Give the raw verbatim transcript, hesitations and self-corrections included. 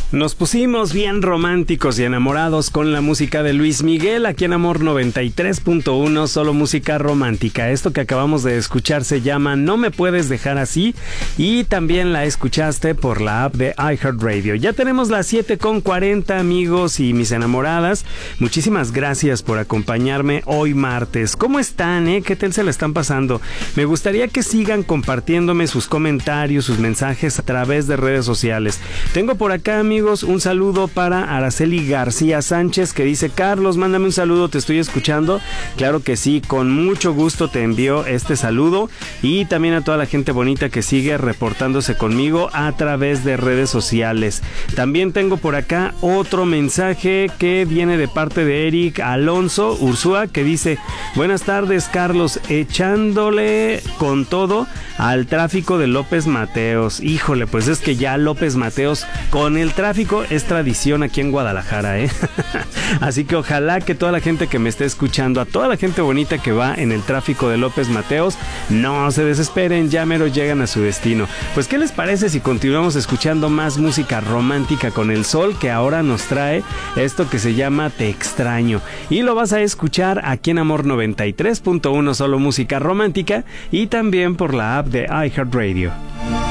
Nos pusimos bien románticos y enamorados con la música de Luis Miguel aquí en Amor noventa y tres punto uno, solo música romántica. Esto que acabamos de escuchar se llama No me puedes dejar así y también la escuchaste por la app de iHeartRadio. Ya tenemos las siete con cuarenta, amigos y mis enamoradas. Muchísimas gracias por acompañarme hoy martes. ¿Cómo están, eh? ¿Qué tal se la están pasando? Me gustaría que sigan compartiéndome sus comentarios, sus mensajes a través de redes sociales. Tengo por acá, amigos, un saludo para Araceli García Sánchez, que dice: Carlos, mándame un saludo, te estoy escuchando. Claro que sí, con mucho gusto te envío este saludo, y también a toda la gente bonita que sigue reportándose conmigo a través de redes sociales. También tengo por acá otro mensaje que viene de parte de Eric Alonso Ursúa, que dice: buenas tardes, Carlos, echándole con todo al tráfico de López Mateos. Híjole, pues es que ya López Mateos con el tráfico es tradición aquí en Guadalajara, ¿eh? Así que ojalá que toda la gente que me esté escuchando, a toda la gente bonita que va en el tráfico de López Mateos, no se desesperen, ya mero llegan a su destino. Pues, ¿qué les parece si continuamos escuchando más música romántica con El Sol, que ahora nos trae esto que se llama Te Extraño? Y lo vas a escuchar aquí en Amor noventa y tres punto uno, solo música romántica, y también por la app de iHeartRadio.